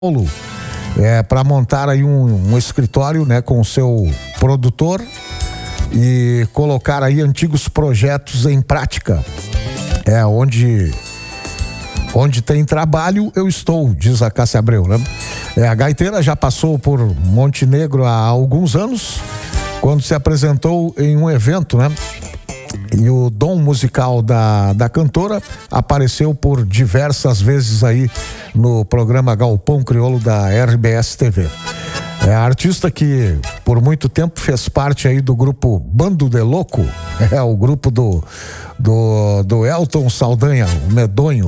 Paulo, para montar aí um escritório, né, com o seu produtor e colocar aí antigos projetos em prática. Onde tem trabalho, eu estou, diz a Cássia Abreu, né? A gaiteira já passou por Montenegro há alguns anos, quando se apresentou em um evento, né? E o dom musical da cantora apareceu por diversas vezes aí no programa Galpão Crioulo da RBS TV. É a artista que por muito tempo fez parte aí do grupo Bando de Louco, o grupo do Elton Saldanha, o Medonho.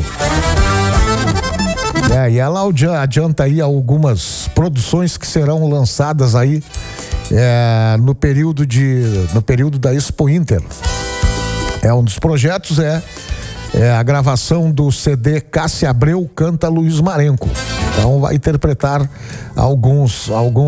E ela adianta aí algumas produções que serão lançadas aí no período da Expo Inter. Um dos projetos é a gravação do CD Cássia Abreu Canta Luiz Marenco. Então vai interpretar alguns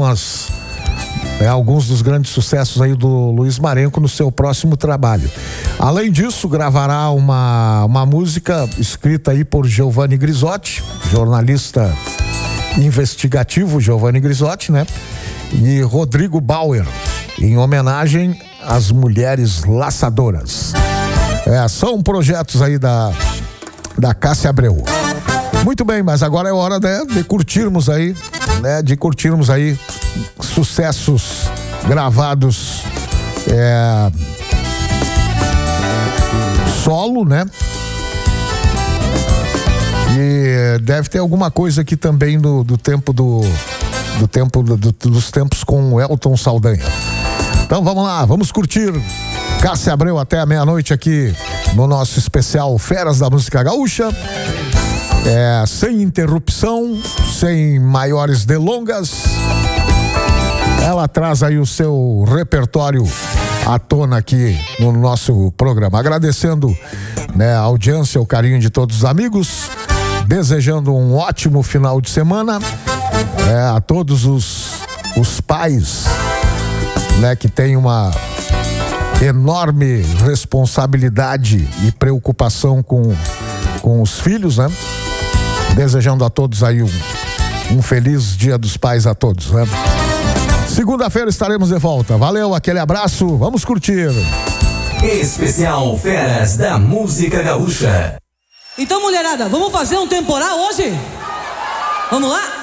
dos grandes sucessos aí do Luiz Marenco no seu próximo trabalho. Além disso, gravará uma música escrita aí por Giovanni Grisotti, jornalista investigativo Giovanni Grisotti, né? E Rodrigo Bauer, em homenagem às mulheres laçadoras. São projetos aí da Cássia Abreu. Muito bem, mas agora é hora, né, de curtirmos aí sucessos gravados solo, né? E deve ter alguma coisa aqui também dos tempos com o Elton Saldanha. Então vamos lá, vamos curtir Cássia Abreu até a meia-noite aqui no nosso especial Feras da Música Gaúcha. Sem interrupção, sem maiores delongas. Ela traz aí o seu repertório à tona aqui no nosso programa. Agradecendo, né, a audiência, o carinho de todos os amigos, desejando um ótimo final de semana a todos os pais, né, que têm uma enorme responsabilidade e preocupação com os filhos, né? Desejando a todos aí um feliz Dia dos Pais a todos, né? Segunda-feira estaremos de volta. Valeu, aquele abraço, vamos curtir. Especial Feras da Música Gaúcha. Então, mulherada, vamos fazer um temporal hoje? Vamos lá?